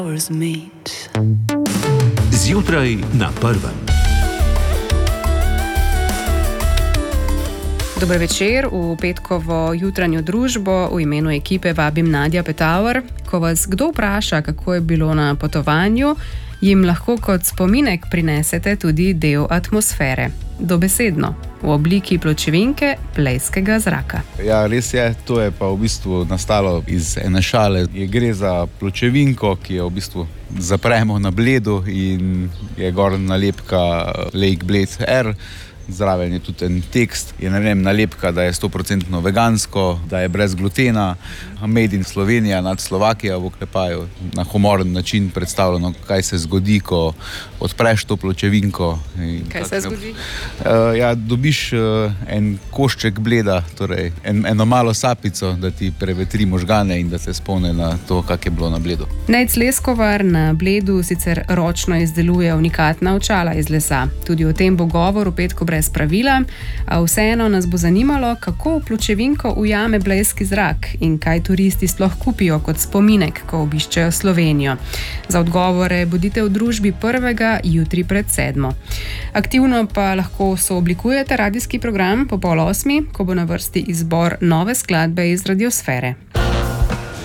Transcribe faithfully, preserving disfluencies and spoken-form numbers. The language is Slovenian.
Zjutraj na prvem. Dober večer v petkovo jutranjo družbo. V imenu ekipe vabim Nadja Petauer. Ko vas kdo vpraša, kako je bilo na potovanju, jim lahko kot spominek prinesete tudi del atmosfere. Dobesedno, v obliki pločevinke blejskega zraka. Ja, res je, to je pa v bistvu nastalo iz ene šale. Je gre za pločevinko, ki jo v bistvu zapremo na Bledu in je gor nalepka Lake Bled R. Zraven je tudi en tekst, je ne vem, nalepka, da je sto procentno vegansko, da je brez glutena, made in Slovenija nad Slovakija v oklepaju. Na humoren način predstavljeno, kaj se zgodi, ko odpreš to pločevinko. Kaj se zgodi? Uh, ja, dobiš uh, en košček bleda, torej en, eno malo sapico, da ti prevetri možgane in da se spomne na to, kak je bilo na Bledu. Nejc Leskovar na Bledu sicer ročno izdeluje unikatna očala iz lesa. Tudi o tem bo govor v petku brez pravila, a vseeno nas bo zanimalo, kako pločevinko ujame blejski zrak in kaj turisti sploh kupijo kot spominek, ko obiščejo Slovenijo. Za odgovore bodite v družbi prvega jutri pred sedmo. Aktivno pa lahko sooblikujete radijski program po pol osmi, ko bo na vrsti izbor nove skladbe iz radiosfere.